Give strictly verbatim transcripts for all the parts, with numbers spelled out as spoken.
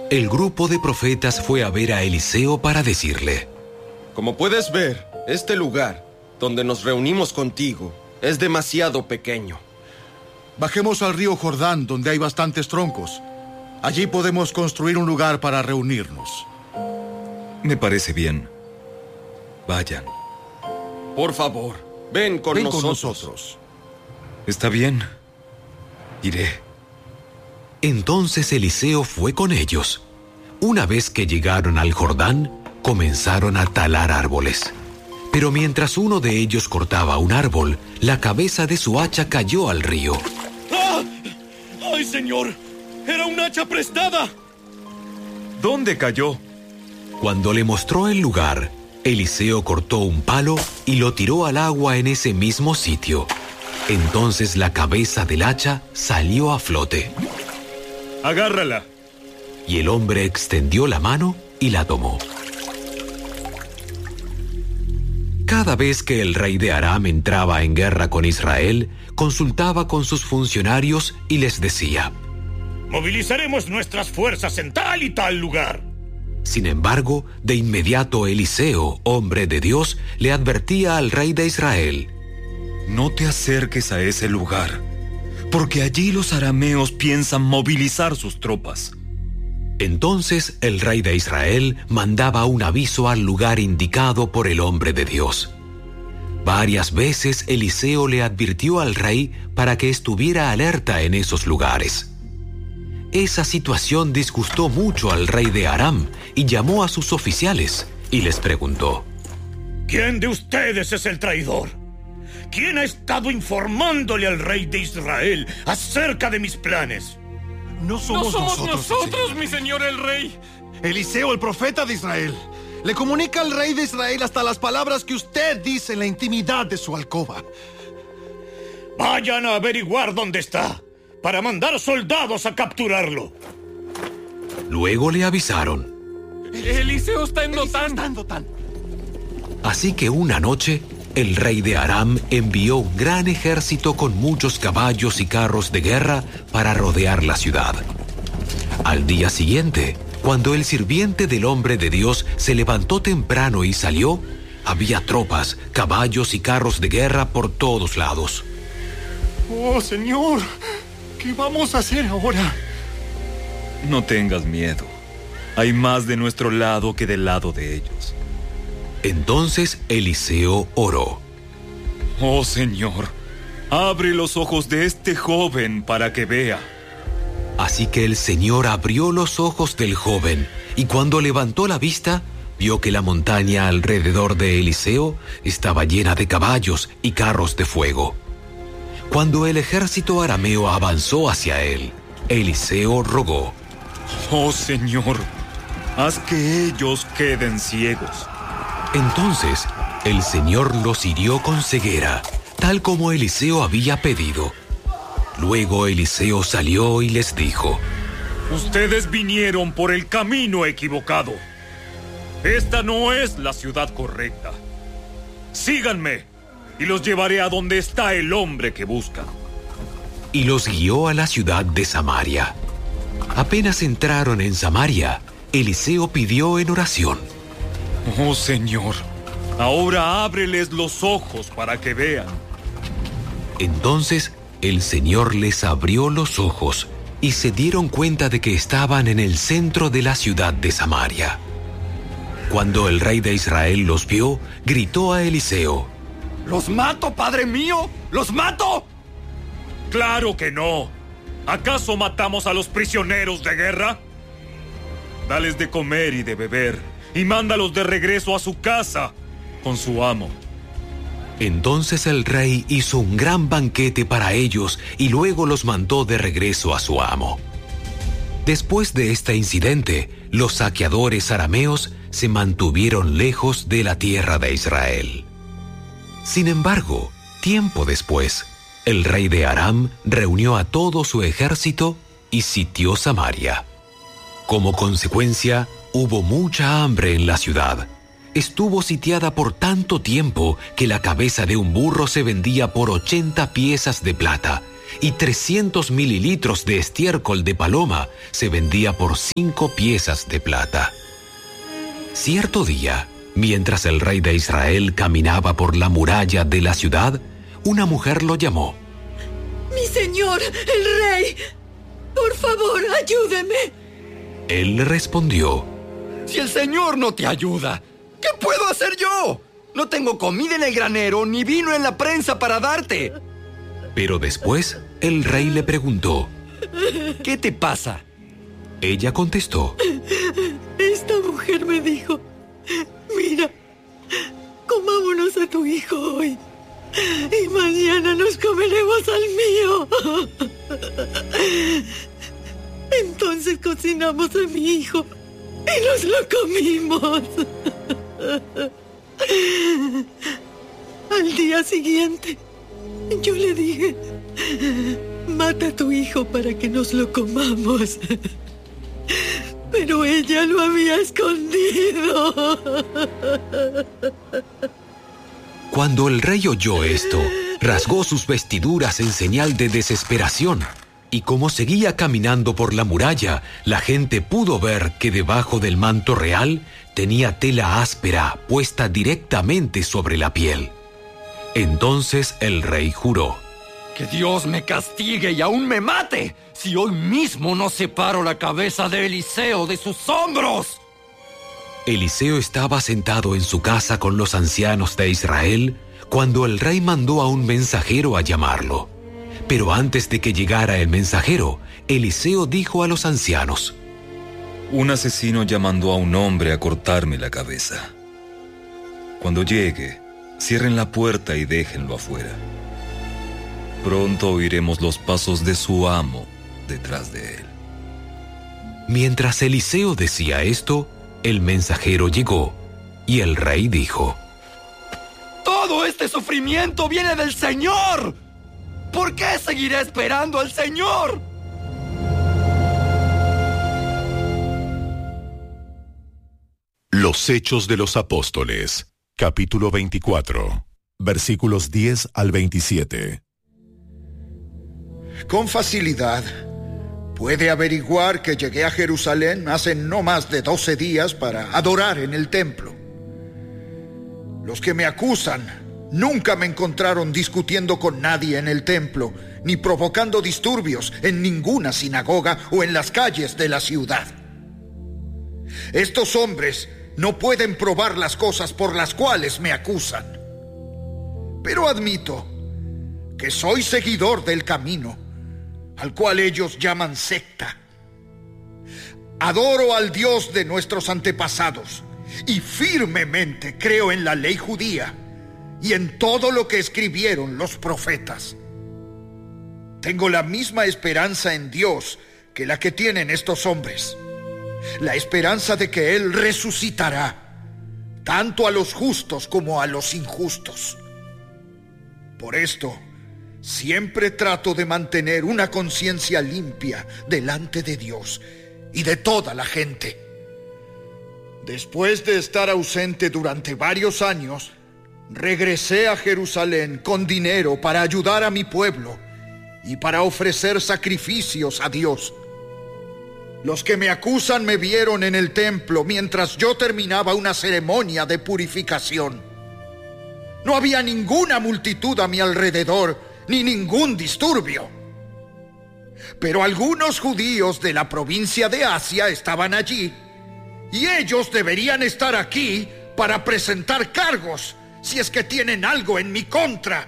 el grupo de profetas fue a ver a Eliseo para decirle: Como puedes ver, este lugar donde nos reunimos contigo es demasiado pequeño. Bajemos al río Jordán, donde hay bastantes troncos. Allí podemos construir un lugar para reunirnos. Me parece bien. Vayan. Por favor, ven con ven nosotros. con nosotros. Está bien. Iré. Entonces Eliseo fue con ellos. Una vez que llegaron al Jordán, comenzaron a talar árboles. Pero mientras uno de ellos cortaba un árbol, la cabeza de su hacha cayó al río. ¡Ah! ¡Ay, señor! ¡Era un hacha prestada! ¿Dónde cayó? Cuando le mostró el lugar, Eliseo cortó un palo y lo tiró al agua en ese mismo sitio. Entonces la cabeza del hacha salió a flote. ¡Agárrala! Y el hombre extendió la mano y la tomó. Cada vez que el rey de Aram entraba en guerra con Israel, consultaba con sus funcionarios y les decía: movilizaremos nuestras fuerzas en tal y tal lugar. Sin embargo, de inmediato Eliseo, hombre de Dios, le advertía al rey de Israel: no te acerques a ese lugar, porque allí los arameos piensan movilizar sus tropas. Entonces el rey de Israel mandaba un aviso al lugar indicado por el hombre de Dios. Varias veces Eliseo le advirtió al rey para que estuviera alerta en esos lugares. Esa situación disgustó mucho al rey de Aram y llamó a sus oficiales y les preguntó: ¿quién de ustedes es el traidor? ¿Quién ha estado informándole al rey de Israel acerca de mis planes? No somos, no somos nosotros, nosotros, señor. mi señor el rey. Eliseo, el profeta de Israel, le comunica al rey de Israel hasta las palabras que usted dice en la intimidad de su alcoba. Vayan a averiguar dónde está, para mandar soldados a capturarlo. Luego le avisaron: Eliseo está en Dotán. Está en Dotán. Así que una noche, el rey de Aram envió un gran ejército con muchos caballos y carros de guerra para rodear la ciudad. Al día siguiente, cuando el sirviente del hombre de Dios se levantó temprano y salió, había tropas, caballos y carros de guerra por todos lados. Oh, señor, ¿qué vamos a hacer ahora? No tengas miedo. Hay más de nuestro lado que del lado de ellos. Entonces Eliseo oró: oh Señor, abre los ojos de este joven para que vea. Así que el Señor abrió los ojos del joven, y cuando levantó la vista, vio que la montaña alrededor de Eliseo estaba llena de caballos y carros de fuego. Cuando el ejército arameo avanzó hacia él, Eliseo rogó: oh Señor, haz que ellos queden ciegos. Entonces, el Señor los hirió con ceguera, tal como Eliseo había pedido. Luego Eliseo salió y les dijo: ustedes vinieron por el camino equivocado. Esta no es la ciudad correcta. Síganme y los llevaré a donde está el hombre que buscan. Y los guió a la ciudad de Samaria. Apenas entraron en Samaria, Eliseo pidió en oración: oh Señor, ahora ábreles los ojos para que vean. Entonces el Señor les abrió los ojos y se dieron cuenta de que estaban en el centro de la ciudad de Samaria. Cuando el rey de Israel los vio, gritó a Eliseo: ¿los mato, padre mío? ¿Los mato? ¡Claro que no! ¿Acaso matamos a los prisioneros de guerra? Dales de comer y de beber y mándalos de regreso a su casa con su amo. Entonces el rey hizo un gran banquete para ellos y luego los mandó de regreso a su amo. Después de este incidente, los saqueadores arameos se mantuvieron lejos de la tierra de Israel. Sin embargo, tiempo después, el rey de Aram reunió a todo su ejército y sitió Samaria. Como consecuencia, hubo mucha hambre en la ciudad. Estuvo sitiada por tanto tiempo que la cabeza de un burro se vendía por ochenta piezas de plata y trescientos mililitros de estiércol de paloma se vendía por cinco piezas de plata. Cierto día, mientras el rey de Israel caminaba por la muralla de la ciudad, una mujer lo llamó. ¡Mi señor, el rey! ¡Por favor, ayúdeme! Él le respondió: Si el señor no te ayuda, ¿qué puedo hacer yo? No tengo comida en el granero ni vino en la prensa para darte. Pero después, el rey le preguntó: ¿Qué te pasa? Ella contestó: Esta mujer me dijo: Mira, comámonos a tu hijo hoy y mañana nos comeremos al mío. Entonces cocinamos a mi hijo y nos lo comimos. Al día siguiente, yo le dije: mata a tu hijo para que nos lo comamos. Pero ella lo había escondido. Cuando el rey oyó esto, rasgó sus vestiduras en señal de desesperación. Y como seguía caminando por la muralla, la gente pudo ver que debajo del manto real tenía tela áspera puesta directamente sobre la piel. Entonces el rey juró: Que Dios me castigue y aún me mate, si hoy mismo no separo la cabeza de Eliseo de sus hombros. Eliseo estaba sentado en su casa con los ancianos de Israel cuando el rey mandó a un mensajero a llamarlo. Pero antes de que llegara el mensajero, Eliseo dijo a los ancianos: Un asesino ya mandó a un hombre a cortarme la cabeza. Cuando llegue, cierren la puerta y déjenlo afuera. Pronto oiremos los pasos de su amo detrás de él. Mientras Eliseo decía esto, el mensajero llegó, y el rey dijo: Todo este sufrimiento viene del Señor. ¿Por qué seguiré esperando al Señor? Los Hechos de los Apóstoles, capítulo veinticuatro, versículos diez al veintisiete. Con facilidad puede averiguar que llegué a Jerusalén hace no más de doce días para adorar en el templo. Los que me acusan nunca me encontraron discutiendo con nadie en el templo, ni provocando disturbios en ninguna sinagoga o en las calles de la ciudad. Estos hombres no pueden probar las cosas por las cuales me acusan. Pero admito que soy seguidor del camino, al cual ellos llaman secta. Adoro al Dios de nuestros antepasados y firmemente creo en la ley judía y en todo lo que escribieron los profetas. Tengo la misma esperanza en Dios que la que tienen estos hombres, la esperanza de que Él resucitará tanto a los justos como a los injustos. Por esto, siempre trato de mantener una conciencia limpia delante de Dios y de toda la gente. Después de estar ausente durante varios años, regresé a Jerusalén con dinero para ayudar a mi pueblo y para ofrecer sacrificios a Dios. Los que me acusan me vieron en el templo mientras yo terminaba una ceremonia de purificación. No había ninguna multitud a mi alrededor, ni ningún disturbio. Pero algunos judíos de la provincia de Asia estaban allí, y ellos deberían estar aquí para presentar cargos, si es que tienen algo en mi contra.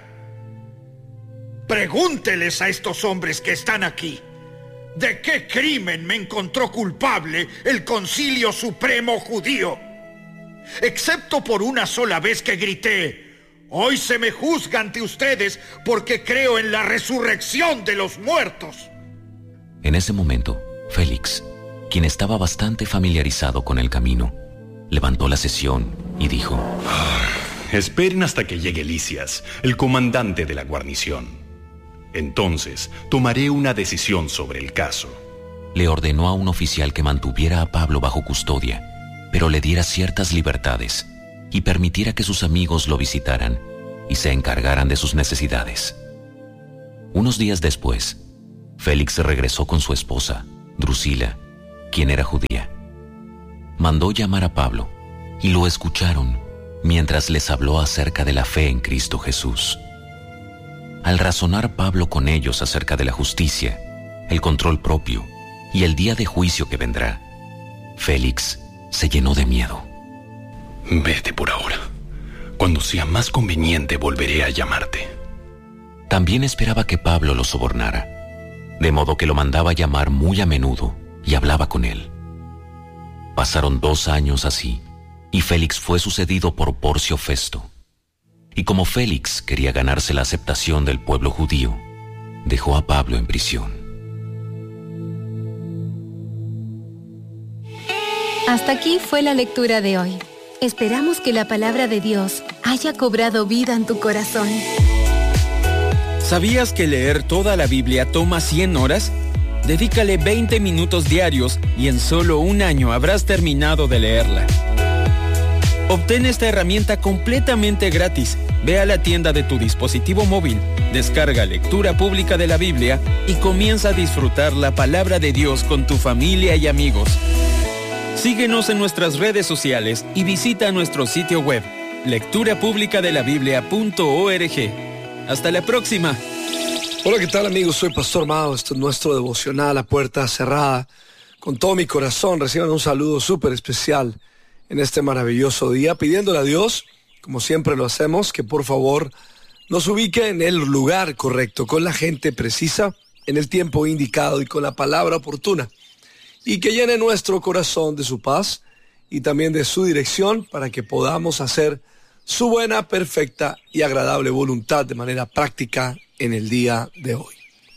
Pregúnteles a estos hombres que están aquí, ¿de qué crimen me encontró culpable el Concilio Supremo Judío? Excepto por una sola vez que grité: hoy se me juzga ante ustedes porque creo en la resurrección de los muertos. En ese momento, Félix, quien estaba bastante familiarizado con el camino, levantó la sesión y dijo: Esperen hasta que llegue Lisias, el comandante de la guarnición. Entonces, tomaré una decisión sobre el caso. Le ordenó a un oficial que mantuviera a Pablo bajo custodia, pero le diera ciertas libertades y permitiera que sus amigos lo visitaran y se encargaran de sus necesidades. Unos días después, Félix regresó con su esposa, Drusila, quien era judía. Mandó llamar a Pablo y lo escucharon mientras les habló acerca de la fe en Cristo Jesús. Al razonar Pablo con ellos acerca de la justicia, el control propio y el día de juicio que vendrá, Félix se llenó de miedo. Vete por ahora. Cuando sea más conveniente volveré a llamarte. También esperaba que Pablo lo sobornara, de modo que lo mandaba llamar muy a menudo y hablaba con él. Pasaron dos años así, y Félix fue sucedido por Porcio Festo. Y como Félix quería ganarse la aceptación del pueblo judío, dejó a Pablo en prisión. Hasta aquí fue la lectura de hoy. Esperamos que la palabra de Dios haya cobrado vida en tu corazón. ¿Sabías que leer toda la Biblia toma cien horas? Dedícale veinte minutos diarios y en solo un año habrás terminado de leerla. Obtén esta herramienta completamente gratis. Ve a la tienda de tu dispositivo móvil, descarga Lectura Pública de la Biblia y comienza a disfrutar la palabra de Dios con tu familia y amigos. Síguenos en nuestras redes sociales y visita nuestro sitio web, lectura pública de la biblia punto org. Hasta la próxima. Hola, ¿qué tal, amigos? Soy Pastor Mao. Esto es nuestro devocional a puerta cerrada. Con todo mi corazón reciban un saludo súper especial en este maravilloso día, pidiéndole a Dios, como siempre lo hacemos, que por favor nos ubique en el lugar correcto, con la gente precisa, en el tiempo indicado y con la palabra oportuna, y que llene nuestro corazón de su paz y también de su dirección para que podamos hacer su buena, perfecta y agradable voluntad de manera práctica en el día de hoy.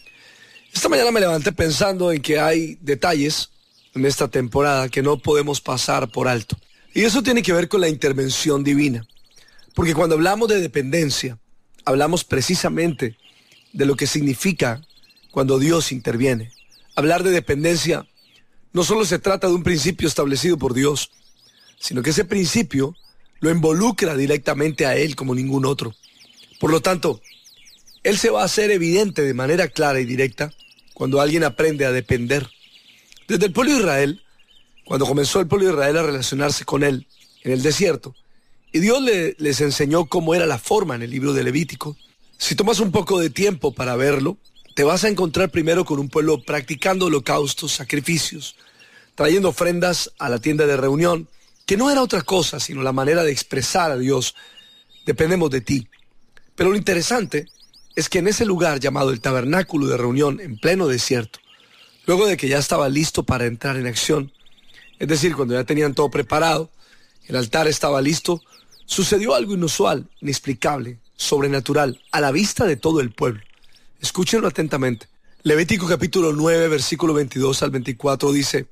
Esta mañana me levanté pensando en que hay detalles en esta temporada que no podemos pasar por alto. Y eso tiene que ver con la intervención divina. Porque cuando hablamos de dependencia, hablamos precisamente de lo que significa cuando Dios interviene. Hablar de dependencia no solo se trata de un principio establecido por Dios, sino que ese principio lo involucra directamente a Él como ningún otro. Por lo tanto, Él se va a hacer evidente de manera clara y directa cuando alguien aprende a depender. Desde el pueblo de Israel, cuando comenzó el pueblo de Israel a relacionarse con Él en el desierto, y Dios le, les enseñó cómo era la forma en el libro de Levítico. Si tomas un poco de tiempo para verlo, te vas a encontrar primero con un pueblo practicando holocaustos, sacrificios, trayendo ofrendas a la tienda de reunión, que no era otra cosa sino la manera de expresar a Dios: dependemos de ti. Pero lo interesante es que en ese lugar llamado el tabernáculo de reunión, en pleno desierto, luego de que ya estaba listo para entrar en acción, es decir, cuando ya tenían todo preparado, el altar estaba listo, sucedió algo inusual, inexplicable, sobrenatural, a la vista de todo el pueblo. Escúchenlo atentamente. Levítico capítulo nueve, versículo veintidós al veinticuatro dice: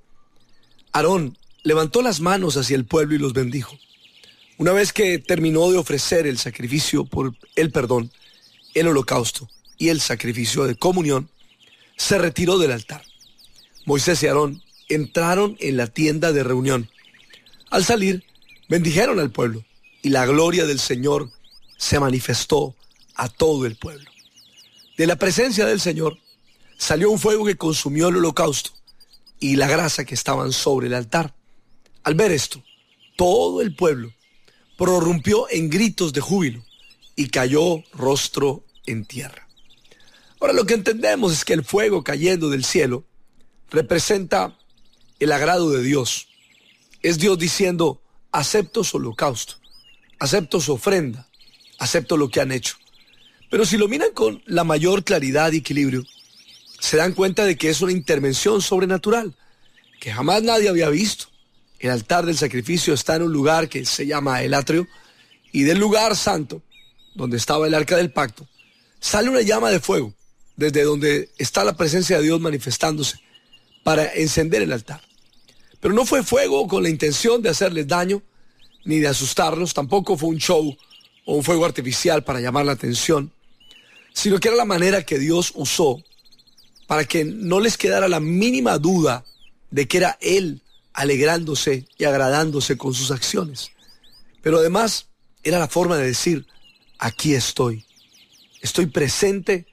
Aarón levantó las manos hacia el pueblo y los bendijo. Una vez que terminó de ofrecer el sacrificio por el perdón, el holocausto y el sacrificio de comunión, se retiró del altar. Moisés y Aarón entraron en la tienda de reunión. Al salir, bendijeron al pueblo, y la gloria del Señor se manifestó a todo el pueblo. De la presencia del Señor salió un fuego que consumió el holocausto y la grasa que estaban sobre el altar. Al ver esto, todo el pueblo prorrumpió en gritos de júbilo y cayó rostro en tierra. Ahora, lo que entendemos es que el fuego cayendo del cielo representa el agrado de Dios. Es Dios diciendo: acepto su holocausto, acepto su ofrenda, acepto lo que han hecho. Pero si lo miran con la mayor claridad y equilibrio, se dan cuenta de que es una intervención sobrenatural que jamás nadie había visto. El altar del sacrificio está en un lugar que se llama el atrio, y del lugar santo, donde estaba el arca del pacto, sale una llama de fuego, desde donde está la presencia de Dios manifestándose, para encender el altar. Pero no fue fuego con la intención de hacerles daño, ni de asustarlos, tampoco fue un show o un fuego artificial para llamar la atención, sino que era la manera que Dios usó para que no les quedara la mínima duda de que era Él alegrándose y agradándose con sus acciones. Pero además era la forma de decir: aquí estoy, estoy presente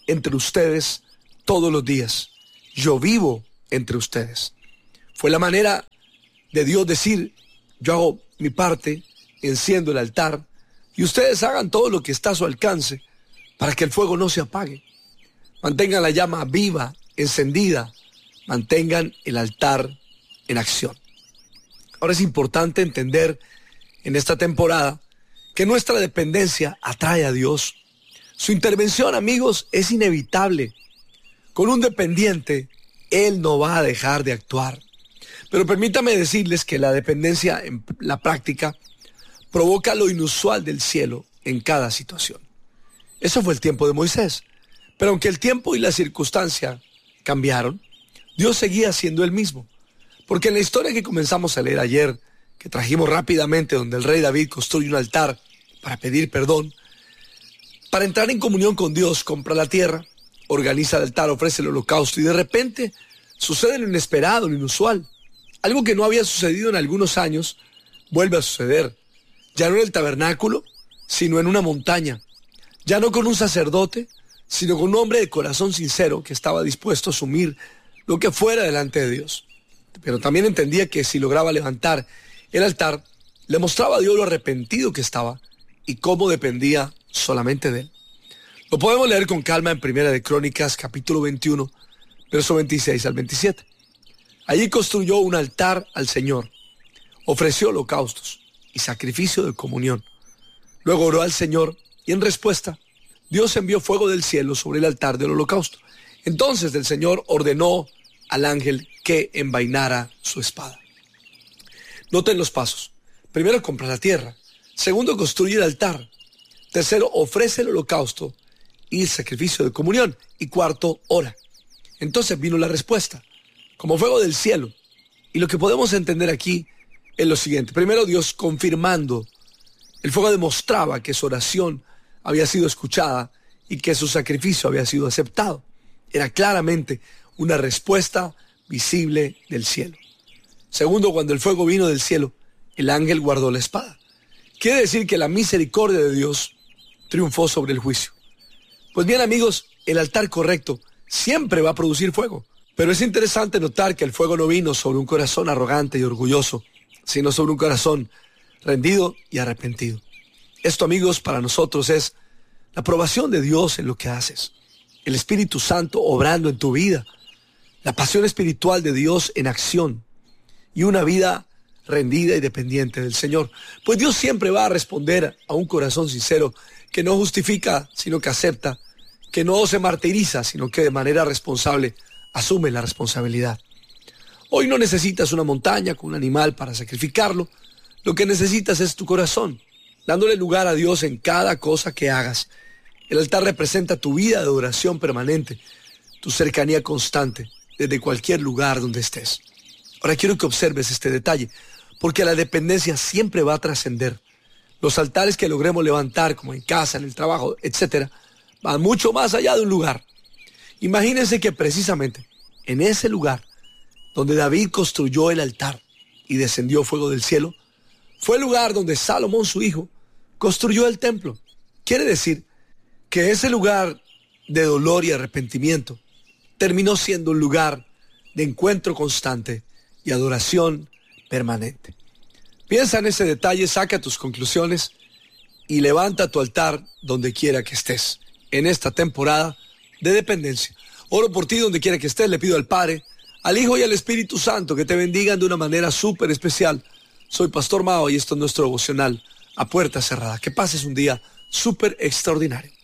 entre ustedes todos los días. Yo vivo entre ustedes. Fue la manera de Dios decir, yo hago mi parte, enciendo el altar, y ustedes hagan todo lo que está a su alcance para que el fuego no se apague. Mantengan la llama viva, encendida, mantengan el altar en acción. Ahora es importante entender en esta temporada que nuestra dependencia atrae a Dios. Su intervención, amigos, es inevitable. Con un dependiente, Él no va a dejar de actuar. Pero permítame decirles que la dependencia en la práctica provoca lo inusual del cielo en cada situación. Eso fue el tiempo de Moisés. Pero aunque el tiempo y la circunstancia cambiaron, Dios seguía siendo el mismo. Porque en la historia que comenzamos a leer ayer, que trajimos rápidamente, donde el rey David construye un altar para pedir perdón, para entrar en comunión con Dios, compra la tierra, organiza el altar, ofrece el holocausto, y de repente sucede lo inesperado, lo inusual. Algo que no había sucedido en algunos años, vuelve a suceder. Ya no en el tabernáculo, sino en una montaña. Ya no con un sacerdote, sino con un hombre de corazón sincero que estaba dispuesto a asumir lo que fuera delante de Dios. Pero también entendía que si lograba levantar el altar, le mostraba a Dios lo arrepentido que estaba y cómo dependía solamente de él. Lo podemos leer con calma en Primera de Crónicas, capítulo veintiuno, verso veintiséis al veintisiete. Allí construyó un altar al Señor, ofreció holocaustos y sacrificio de comunión. Luego oró al Señor y en respuesta, Dios envió fuego del cielo sobre el altar del holocausto. Entonces el Señor ordenó al ángel que envainara su espada. Noten los pasos. Primero, compra la tierra. Segundo, construye el altar. Tercero, ofrece el holocausto y el sacrificio de comunión. Y cuarto, ora. Entonces vino la respuesta, como fuego del cielo. Y lo que podemos entender aquí es lo siguiente. Primero, Dios confirmando. El fuego demostraba que su oración había sido escuchada y que su sacrificio había sido aceptado. Era claramente una respuesta visible del cielo. Segundo, cuando el fuego vino del cielo, el ángel guardó la espada. Quiere decir que la misericordia de Dios triunfó sobre el juicio. Pues bien, amigos, el altar correcto siempre va a producir fuego. Pero es interesante notar que el fuego no vino sobre un corazón arrogante y orgulloso, sino sobre un corazón rendido y arrepentido. Esto, amigos, para nosotros es la aprobación de Dios en lo que haces. El Espíritu Santo obrando en tu vida. La pasión espiritual de Dios en acción. Y una vida rendida y dependiente del Señor. Pues Dios siempre va a responder a un corazón sincero que no justifica, sino que acepta, que no se martiriza, sino que de manera responsable asume la responsabilidad. Hoy no necesitas una montaña con un animal para sacrificarlo. Lo que necesitas es tu corazón, dándole lugar a Dios en cada cosa que hagas. El altar representa tu vida de adoración permanente, tu cercanía constante, desde cualquier lugar donde estés. Ahora quiero que observes este detalle, porque la dependencia siempre va a trascender. Los altares que logremos levantar, como en casa, en el trabajo, etcétera, van mucho más allá de un lugar. Imagínense que precisamente en ese lugar donde David construyó el altar y descendió fuego del cielo, fue el lugar donde Salomón, su hijo, construyó el templo. Quiere decir que ese lugar de dolor y arrepentimiento terminó siendo un lugar de encuentro constante y adoración permanente. Piensa en ese detalle, saca tus conclusiones y levanta tu altar donde quiera que estés en esta temporada de dependencia. Oro por ti donde quiera que estés, le pido al Padre, al Hijo y al Espíritu Santo que te bendigan de una manera súper especial. Soy Pastor Mao y esto es nuestro devocional a puerta cerrada. Que pases un día súper extraordinario.